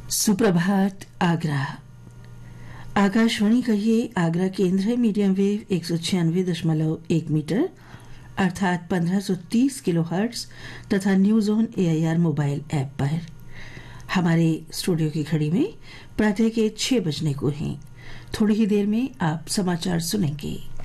सुप्रभात आगरा। आकाशवाणी का ये आगरा केंद्र है। मीडियम वेव 196.1 मीटर अर्थात 1530 किलोहर्ट्ज तथा news on AIR mobile app पर। हमारे स्टूडियो की घड़ी में प्रातः के 6 बजने को हैं। थोड़ी ही देर में आप समाचार सुनेंगे।